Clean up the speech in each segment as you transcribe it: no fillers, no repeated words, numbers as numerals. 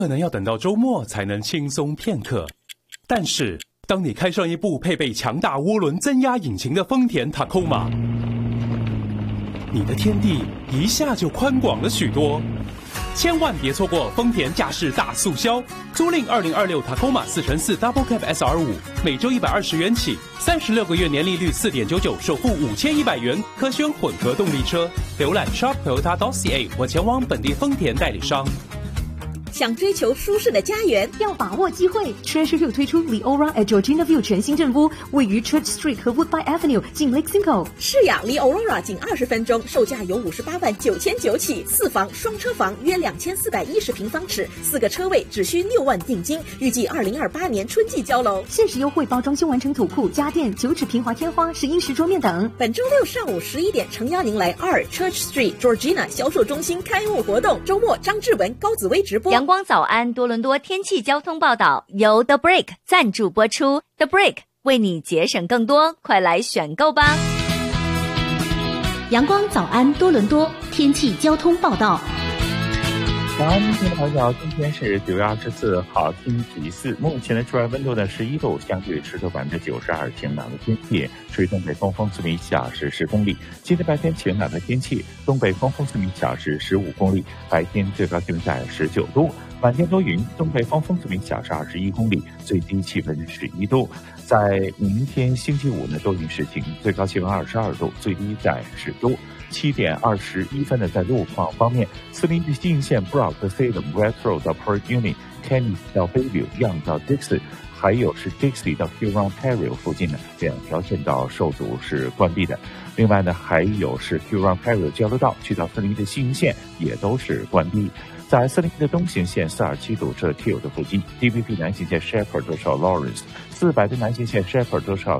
可能要等到周末才能轻松片刻。但是，当你开上一部配备强大涡轮增压引擎的丰田 Tacoma， 你的天地一下就宽广了许多。千万别错过丰田驾驶大促销，租赁2026 Tacoma 4x4 Double Cab SR5，每周120元起，36个月年利率4.99%，首付5100元，可选混合动力车。浏览 shop.toyota.ca 或前往本地丰田代理商。 想追求舒适的家园， 要把握机会。Treasure Hill 推出 Leora at Georgina View 全新镇屋，位于 Church Street 和 Woodbine Avenue， 近 Lake Simcoe。 是呀，离 Aurora 仅20分钟，售价由58.999万起，4房双车房约2410平方尺，4个车位只需6万定金，预计2028年春季交楼。 限时优惠包装修完成土库、家电、9指平滑天花、石英石桌面等。 本周六上午11点，诚邀您来2 Church Street Georgina 销售中心开幕活动。周末张志文、高紫薇直播。 阳光早安多伦多天气交通报道由 The Break 赞助播出。 The Break 为你节省更多，快来选购吧。 阳光早安多伦多天气交通报道。 早安，听众朋友，今天是9月24号星期四，目前的室外温度呢11度，相对湿度92%，晴朗的天气，吹东北风4米小时10公里。今天白天晴朗的天气，东北风4米小时15公里，白天最高气温在19度，晚间多云，东北风4米小时21公里，最低气温11度。在明天星期五呢，多云时晴，最高气温22度，最低在10度。7点21分呢，在路况方面，四零一西线 Brock Salem West Road 到 Port Union，Kenny 到 Bayview，Young 到 Dixie， 还有是 Dixie 到 Huron-Ontario 附近呢，两条线道受阻是关闭的。另外呢，还有是 Huron-Ontario 交流道去到四零一的西营线也都是关闭。在401的东行线427堵车 Till 的附近 ，DVP 南行线 Shepherd 多少 Lawrence，400的南行线 Shepherd 多少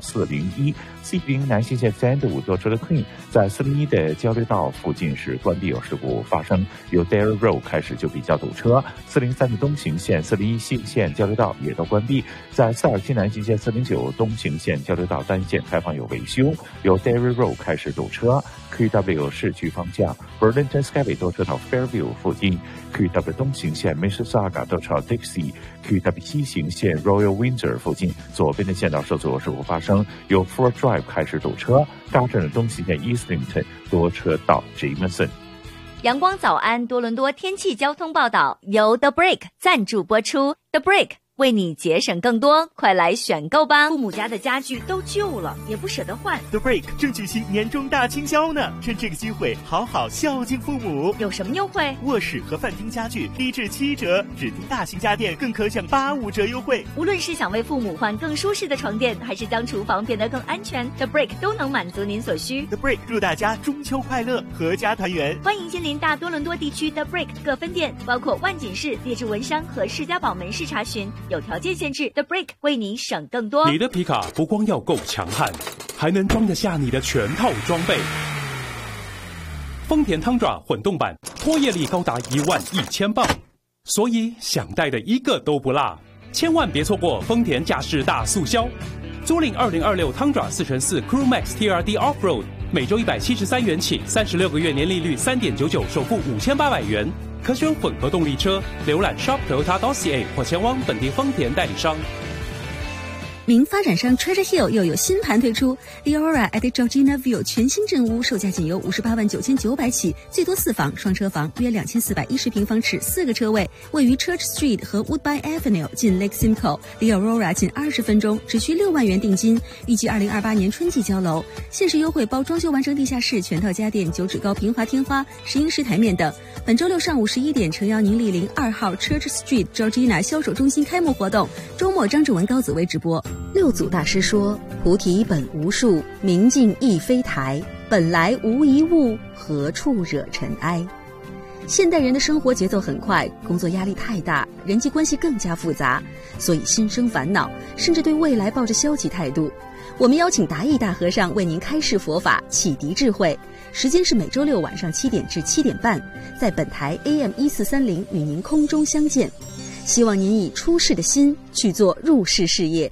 401，410南行线305多车的 Queen， 在401的交流道附近是关闭，有事故发生，由 Dairy Road 开始就比较堵车。403的东行线、401西线交流道也都关闭，在427南行线、409东行线交流道单线开放有维修，由 Dairy Road 开始堵车。QW 市区方向 Burlington Skyway 多车到 Fairview 附近。QW 东行线 Mississauga 多朝 Dixie，QW 西行线 Royal Windsor 附近左边的线道受阻，事故发生，由 Ford Drive 开始堵车。大镇的东行线 Eastlington 多车到 Jameson。 阳光早安多伦多天气交通报道由 The Break 赞助播出。 The Break 为你节省更多，快来选购吧。 父母家的家具都旧了，也不舍得换。 The Break 正举行年终大清销呢，趁这个机会好好孝敬父母。 有什么优惠？ 卧室和饭厅家具低至7折，指定大型家电更可享85折优惠。 无论是想为父母换更舒适的床垫，还是将厨房变得更安全， The Break 都能满足您所需。 The Break 祝大家中秋快乐，阖家团圆。 欢迎亲临大多伦多地区 The Break 各分店，包括万锦市、列治文山和士嘉堡门市查询，有条件限制， The Break 为你省更多。 你的皮卡不光要够强悍，还能装得下你的全套装备。丰田汤爪混动版，拖曳力高达11000磅，所以想带的一个都不落。千万别错过丰田驾驶大促销，租赁2026汤爪4x4 Crew Max TRD Offroad， 每周173元起，36个月年利率3.99%，首付5800元。可选混合动力车，浏览 shop.toyota.ca 或前往本地丰田代理商。 名发展商 Treasure Hill 又有新盘推出 Leora at Georgina View 全新镇屋，售价仅由58.999万起，最多4房双车房约2410平方尺，4个车位，位于 Church Street 和 Woodbine Avenue， 近 Lake Simcoe， 离 Aurora 仅20分钟，只需6万元定金，预计2028年春季交楼。限时优惠包装修完成地下室、全套家电、9指高平滑天花、石英石台面等。本周六上午11点，诚邀您莅临2号 Church Street Georgina 销售中心开幕活动。周末张志文、高紫薇直播。六祖大师说：菩提本无树，明镜亦非台，本来无一物，何处惹尘埃。现代人的生活节奏很快，工作压力太大，人际关系更加复杂，所以心生烦恼，甚至对未来抱着消极态度。我们邀请达义大和尚为您开示佛法，启迪智慧。时间是每周六晚上7点至7点半，在本台 AM1430与您空中相见。希望您以出世的心去做入世事业。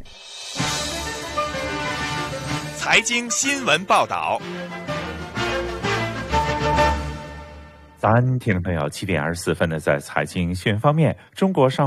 财经新闻报道。 早安，听众朋友，7点24分呢，在财经新闻方面，中国上